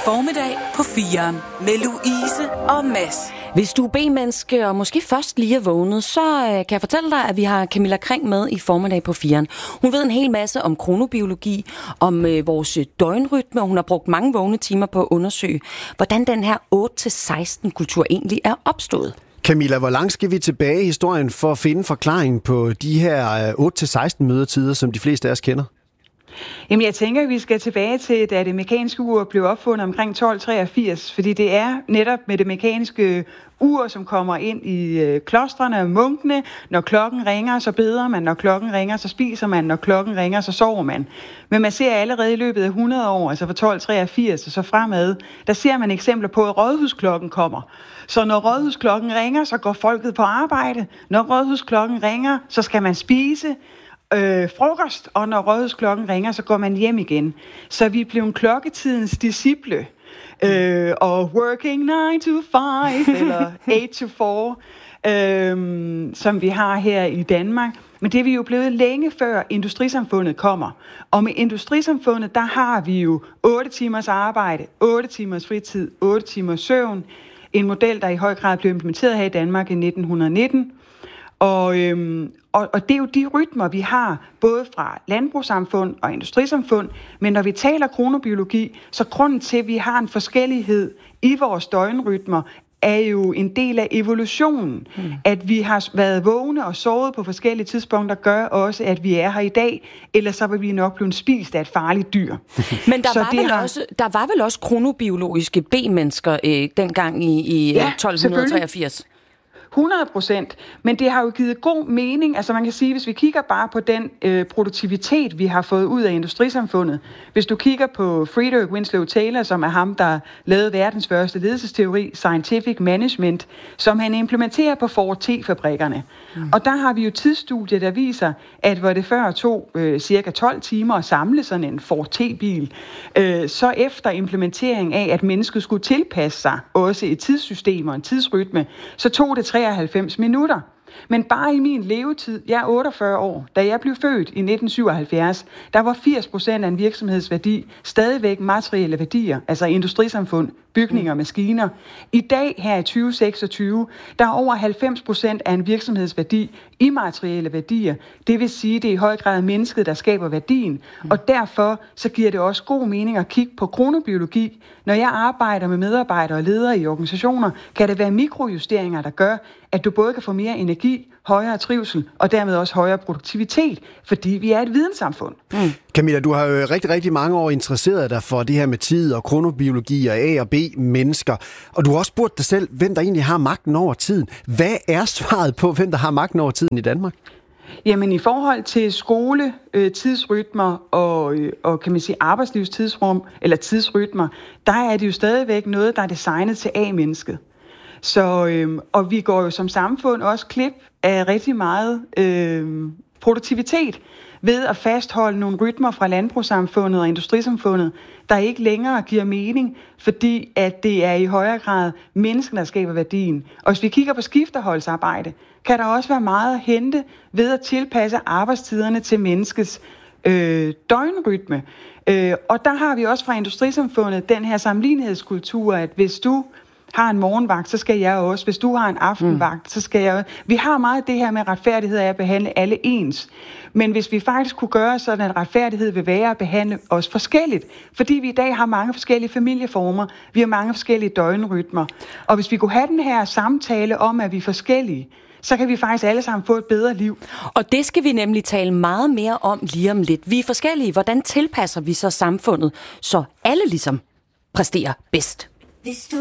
Formiddag på 4'eren med Louise og Mads. Hvis du er B-menneske og måske først lige er vågnet, så kan jeg fortælle dig, at vi har Camilla Kring med i Formiddag på 4'eren. Hun ved en hel masse om kronobiologi, om vores døgnrytme, og hun har brugt mange vågne timer på at undersøge, hvordan den her 8-16-kultur egentlig er opstået. Camilla, hvor langt skal vi tilbage i historien for at finde forklaringen på de her 8-16 mødetider, som de fleste af os kender? Jamen, jeg tænker, at vi skal tilbage til, da det mekaniske ur blev opfundet omkring 1283, fordi det er netop med det mekaniske ur, som kommer ind i klostrene og munkene. Når klokken ringer, så beder man. Når klokken ringer, så spiser man. Når klokken ringer, så sover man. Men man ser allerede i løbet af 100 år, altså fra 1283 og så fremad, der ser man eksempler på, at rådhusklokken kommer. Så når rådhusklokken ringer, så går folket på arbejde. Når rådhusklokken ringer, så skal man spise frokost, og når rådhusklokken ringer, så går man hjem igen. Så vi blev klokketidens disciple, og working 9 to 5, eller 8 to 4, som vi har her i Danmark. Men det er vi jo blevet længe før industrisamfundet kommer. Og med industrisamfundet, der har vi jo 8 timers arbejde, 8 timers fritid, 8 timers søvn. En model, der i høj grad blev implementeret her i Danmark i 1919. Og det er jo de rytmer, vi har, både fra landbrugssamfund og industrisamfund. Men når vi taler kronobiologi, så grunden til, at vi har en forskellighed i vores døgnrytmer, er jo en del af evolutionen. At vi har været vågne og sovet på forskellige tidspunkter, gør også, at vi er her i dag. Ellers så vil vi nok blive spist af et farligt dyr. Men der var vel også kronobiologiske B-mennesker dengang i 1283? 100%, men det har jo givet god mening. Altså man kan sige, hvis vi kigger bare på den produktivitet, vi har fået ud af industrisamfundet. Hvis du kigger på Frederick Winslow Taylor, som er ham, der lavede verdens første ledelsesteori, Scientific Management, som han implementerer på Ford T-fabrikkerne. Og der har vi jo tidsstudier, der viser, at hvor det før tog cirka 12 timer at samle sådan en Ford T-bil, så efter implementering af, at mennesket skulle tilpasse sig også et tidssystem og en tidsrytme, så tog det 93 minutter. Men bare i min levetid, jeg er 48 år, da jeg blev født i 1977, der var 80% af en virksomhedsværdi stadigvæk materielle værdier, altså industrisamfund, bygninger og maskiner. I dag, her i 2026, der er over 90% af en virksomhedsværdi immaterielle værdier. Det vil sige, det er i høj grad mennesket, der skaber værdien. Og derfor så giver det også god mening at kigge på kronobiologi. Når jeg arbejder med medarbejdere og ledere i organisationer, kan det være mikrojusteringer, der gør, at du både kan få mere energi, højere trivsel og dermed også højere produktivitet, fordi vi er et videnssamfund. Camilla, du har jo rigtig, rigtig mange år interesseret dig for det her med tid og kronobiologi og A og B-mennesker. Og du har også spurgt dig selv, hvem der egentlig har magten over tiden. Hvad er svaret på, hvem der har magten over tiden i Danmark? Jamen i forhold til skole, tidsrytmer og kan man sige arbejdslivstidsrum eller tidsrytmer, der er det jo stadigvæk noget, der er designet til A-mennesket. Så, og vi går jo som samfund også klip af rigtig meget produktivitet ved at fastholde nogle rytmer fra landbrugssamfundet og industrisamfundet, der ikke længere giver mening, fordi at det er i højere grad mennesker, der skaber værdien. Og hvis vi kigger på skifteholdsarbejde, kan der også være meget at hente ved at tilpasse arbejdstiderne til menneskets døgnrytme. Og der har vi også fra industrisamfundet den her sammenlignelighedskultur, at hvis du har en morgenvagt, så skal jeg også. Hvis du har en aftenvagt, så skal jeg også. Vi har meget det her med retfærdighed af at behandle alle ens. Men hvis vi faktisk kunne gøre sådan, at retfærdighed vil være at behandle os forskelligt, fordi vi i dag har mange forskellige familieformer, vi har mange forskellige døgnrytmer. Og hvis vi kunne have den her samtale om, at vi er forskellige, så kan vi faktisk alle sammen få et bedre liv. Og det skal vi nemlig tale meget mere om lige om lidt. Vi er forskellige. Hvordan tilpasser vi så samfundet, så alle ligesom præsterer bedst?